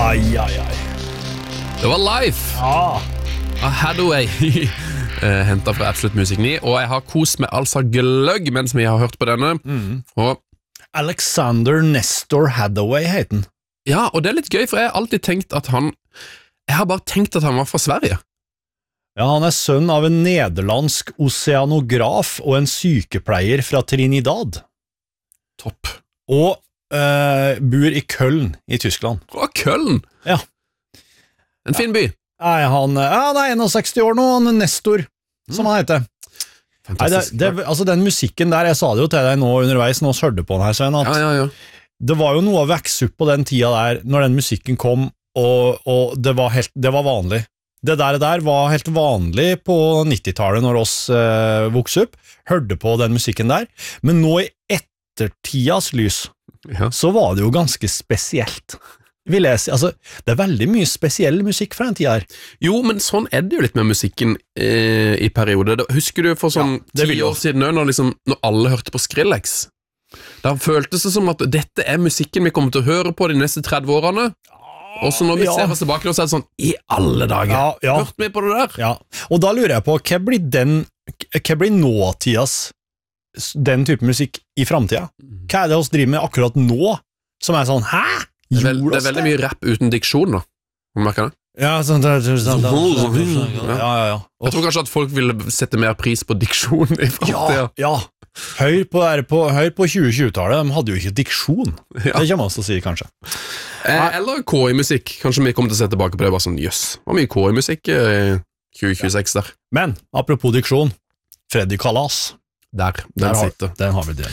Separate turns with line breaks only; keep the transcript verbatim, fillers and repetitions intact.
Ai, ai, ai.
Det var Life
Ja.
av Hathaway. eh, Hentet fra Absolutt Musikk ni. Og jeg har kost meg altså gløgg mens vi har hørt på denne.
Mm.
Og
Alexander Nestor Hathaway heter han.
ja, og det er litt gøy, for jeg har alltid tenkt at han Jeg har bare tenkt at han var fra Sverige.
Ja, han er sønn av en nederlandsk oceanograf og en sykepleier fra Trinidad.
Topp.
Og uh, bor i Köln i Tyskland.
Fra Köln.
Ja.
En fin by.
Nei, han, ja, han er sekstién år nå, han er Nestor, som han heter. Nei, det,
Fantastisk.
det, altså den musikken der, jeg sa det jo til deg nå underveis, nå hørte på den her, Svein, at
Ja, ja, ja.
det var jo noe å vekse opp på den tida der, når den musikken kom, og, og det, var helt, det var vanlig. Det der, der var helt vanlig på nittitallet når oss eh, vokste opp, hørte på den musikken der, men nå i ettertidas lys,
Ja.
så var det jo ganske spesielt. Vil jeg si, altså, det er veldig mye spesiell musikk fra den tida her.
Jo, men sånn er det jo litt med musikken eh, i perioder. Da- Husker du for sånn
Ja, det
ti
vil jeg
år siden nå, når, liksom, når alle hørte på Skrillex? Da føltes det som at dette er musikken vi kommer til å høre på de neste tretti årene. Og så når vi
Ja.
ser oss tilbake, så er det sånn, i alle dager,
Ja, ja.
hørte vi på det der?
Ja, og da lurer jeg på, hva blir den, hva blir nåtidas den type musikk i framtida? Hva er det oss driver med akkurat nå, som er sånn, hæ?
Det er, veld,
Gjorde
det
oss
er veldig mye rap uten diksjon da. Har du merket det?
Ja, sånn, sånn, sånn, sånn, ja, ja, ja.
Jeg tror kanskje at folk ville sette mer pris på diksjon i
Ja,
fremtiden.
ja. Hør på, der på, hør på tjue tjue-tallet, de hadde jo ikke diksjon.
Ja.
Det kommer man til å si, kanskje.
Eh, eller K I-musikk. Kanskje vi kommer til å se tilbake på det. Bare sånn, jøss, det var mye K I-musikk i tjue tjueseks der.
Men, apropos diksjon, Freddy Kalas,
Der, den
der har,
sitter.
den har vi det.